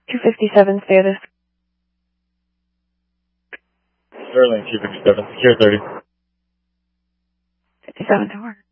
257 status. Sterling 257, secure 30. 57 to work.